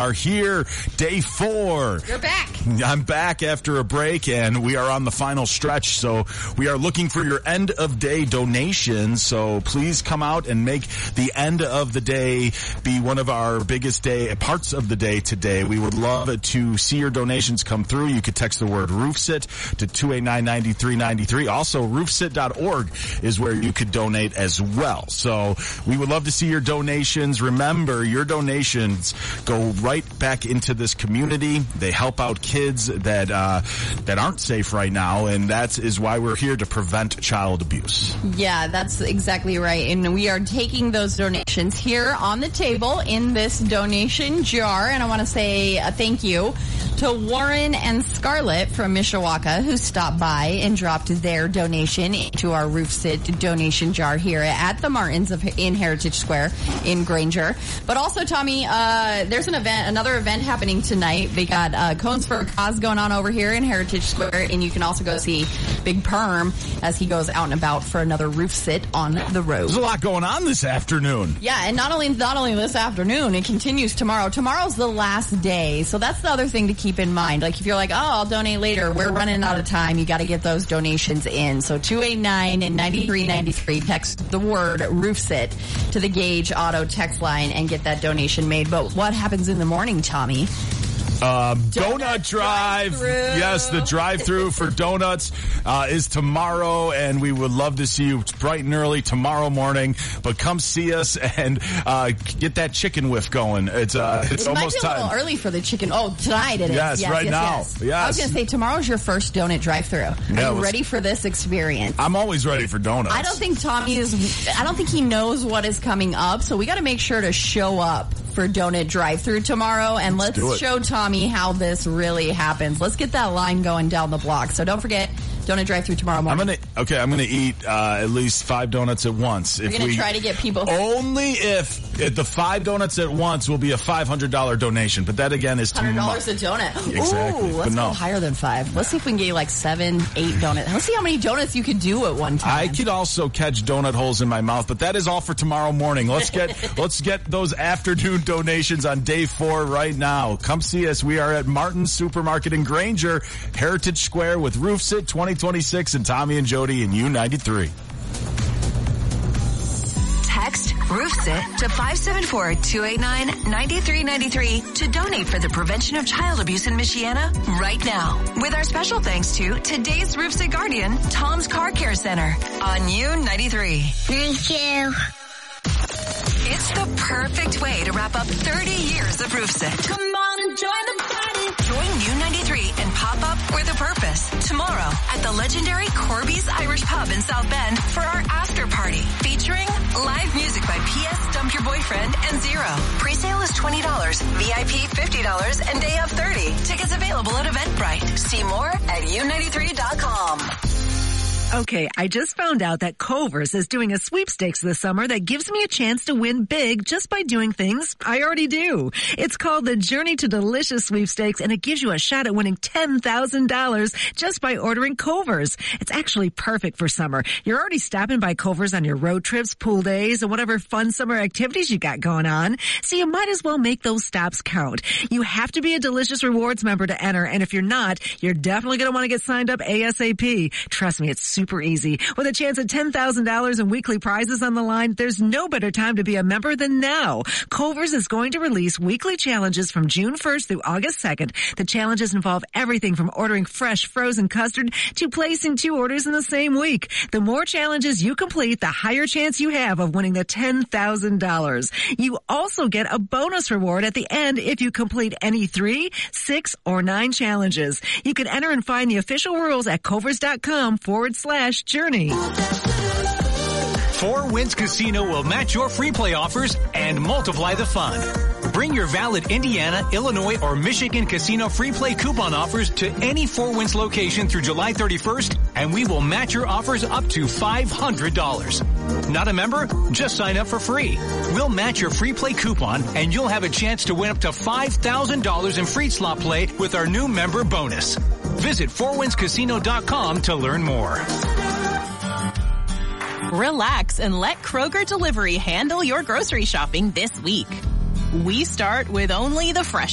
are here. Day 4. You're back. I'm back after a break, and we are on the final stretch. So we are looking for your end-of-day donations. So please come out and make the end of the day be one of our biggest parts of the day today. We would love to see your donations come through. You could text the word RoofSit to 289-9393. Also, roofsit.org is where you could donate as well. So we would love to see your donations. Remember, your donations go right back into this community. They help out kids that aren't safe right now, and that is why we're here, to prevent child abuse. Yeah, that's exactly right. And we are taking those donations here on the table in this donation jar. And I want to say thank you to Warren and Scarlett from Mishawaka, who stopped by and dropped their donation into our RoofSit donation jar here at the Martins in Heritage Square in Granger. But also, Tommy, there's another event happening tonight. They got Cones for a Cause going on over here in Heritage Square, and you can also go see Big Perm as he goes out and about for another RoofSit on the road. There's a lot going on this afternoon. Yeah, and not only this afternoon, it continues tomorrow. Tomorrow's the last day, so that's the other thing to keep in mind. Like, if you're like, oh, I'll donate later, we're running out of time, you got to get those donations in. So 289-9393, text the word RoofSit to the Gage Auto text line and get that donation made. But what happens in the morning, Tommy? Donut drive. Yes, the drive-through for donuts is tomorrow, and we would love to see you. It's bright and early tomorrow morning, but come see us and get that chicken whiff going. It's almost time. It might be a little early for the chicken. Oh, tonight it is. Yes, right now. Yes. Yes. I was going to say, tomorrow's your first donut drive-through. Are you ready for this experience? I'm always ready for donuts. I don't think he knows what is coming up, so we got to make sure to show up for donut drive-through tomorrow, and let's show Tommy how this really happens. Let's get that line going down the block. So don't forget, donut drive-through tomorrow morning. I'm gonna eat at least 5 donuts at once. We're gonna try to get people only if the 5 donuts at once will be a $500 donation. But that again is $100 a donut. Exactly. Ooh, let's go higher than 5. Let's see if we can get you like 7, 8 donuts. Let's see how many donuts you could do at one time. I could also catch donut holes in my mouth, but that is all for tomorrow morning. Let's get those afternoon donations on day 4 right now. Come see us. We are at Martin's Supermarket in Granger, Heritage Square, with RoofSit 2026 and Tommy and Jody in U93. Text RoofSit to 574-289-9393 to donate for the prevention of child abuse in Michiana right now. With our special thanks to today's RoofSit guardian, Tom's Car Care Center on U93. Thank you. It's the perfect way to wrap up 30 years of RoofSit. Come on and join the party. Join U93 and pop up with a purpose tomorrow at the legendary Corby's Irish Pub in South Bend for our after party featuring live music by P.S. Dump Your Boyfriend and Zero. Presale is $20, VIP $50, and day of $30. Tickets available at Eventbrite. See more at U93.com. Okay, I just found out that Culver's is doing a sweepstakes this summer that gives me a chance to win big just by doing things I already do. It's called the Journey to Delicious Sweepstakes, and it gives you a shot at winning $10,000 just by ordering Culver's. It's actually perfect for summer. You're already stopping by Culver's on your road trips, pool days, and whatever fun summer activities you got going on. So you might as well make those stops count. You have to be a Delicious Rewards member to enter, and if you're not, you're definitely going to want to get signed up ASAP. Trust me, it's super easy. With a chance at $10,000 in weekly prizes on the line, there's no better time to be a member than now. Culver's is going to release weekly challenges from June 1st through August 2nd. The challenges involve everything from ordering fresh frozen custard to placing 2 orders in the same week. The more challenges you complete, the higher chance you have of winning the $10,000. You also get a bonus reward at the end if you complete any 3, 6, or 9 challenges. You can enter and find the official rules at culvers.com/journey. Four Winds Casino will match your free play offers and multiply the fun. Bring your valid Indiana, Illinois, or Michigan casino free play coupon offers to any Four Winds location through July 31st, and we will match your offers up to $500. Not a member? Just sign up for free. We'll match your free play coupon, and you'll have a chance to win up to $5,000 in free slot play with our new member bonus. Visit fourwindscasino.com to learn more. Relax and let Kroger Delivery handle your grocery shopping this week. We start with only the fresh